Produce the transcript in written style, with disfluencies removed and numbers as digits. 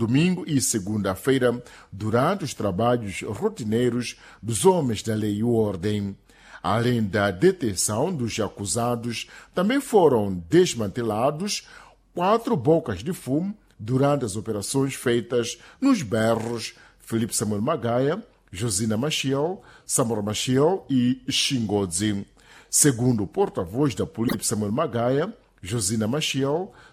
domingo e segunda-feira, durante os trabalhos rotineiros dos homens da lei e ordem. Além da detenção dos acusados, também foram desmantelados 4 bocas de fumo durante as operações feitas nos bairros Felipe Samuel Magaia, Josina Machiel, Samora Machiel e Xingodzi. Segundo o porta-voz da Polícia Samuel Magaia, Josina Machiel,